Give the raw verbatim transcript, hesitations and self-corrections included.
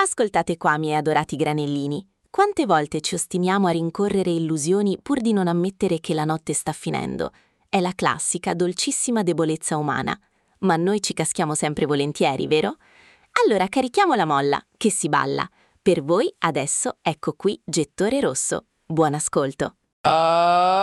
Ascoltate qua, miei adorati granellini. Quante volte ci ostiniamo a rincorrere illusioni pur di non ammettere che la notte sta finendo? È la classica, dolcissima debolezza umana. Ma noi ci caschiamo sempre volentieri, vero? Allora carichiamo la molla, che si balla. Per voi adesso ecco qui Gettore Rosso. Buon ascolto. Ah.